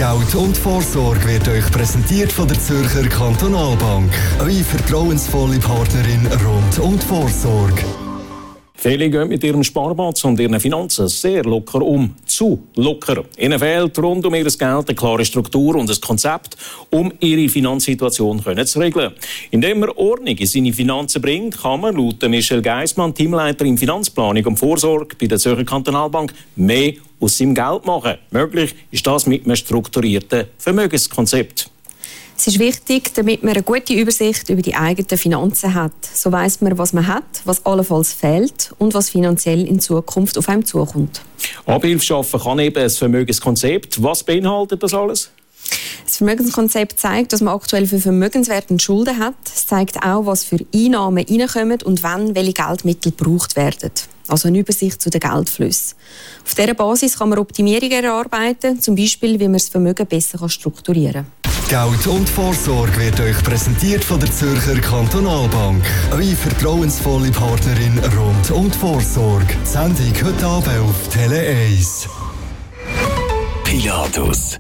Geld und Vorsorge wird euch präsentiert von der Zürcher Kantonalbank. Eure vertrauensvolle Partnerin rund um die Vorsorge. Viele gehen mit ihrem Sparplatz und ihren Finanzen sehr locker um. Zu locker. Ihnen fehlt rund um ihr Geld eine klare Struktur und ein Konzept, um ihre Finanzsituation zu regeln. Indem man Ordnung in seine Finanzen bringt, kann man laut Michel Geissmann, Teamleiter in Finanzplanung und Vorsorge bei der Zürcher Kantonalbank, mehr aus seinem Geld machen. Möglich ist das mit einem strukturierten Vermögenskonzept. Es ist wichtig, damit man eine gute Übersicht über die eigenen Finanzen hat. So weiss man, was man hat, was allenfalls fehlt und was finanziell in Zukunft auf einem zukommt. Abhilfe schaffen kann eben ein Vermögenskonzept. Was beinhaltet das alles? Das Vermögenskonzept zeigt, dass man aktuell für Vermögenswerte und Schulden hat. Es zeigt auch, was für Einnahmen reinkommen und wann welche Geldmittel gebraucht werden. Also eine Übersicht zu den Geldflüssen. Auf dieser Basis kann man Optimierungen erarbeiten, zum Beispiel, wie man das Vermögen besser strukturieren kann. Geld und Vorsorge wird euch präsentiert von der Zürcher Kantonalbank. Eure vertrauensvolle Partnerin rund um die Vorsorge. Sendung heute Abend auf Tele 1. Pilatus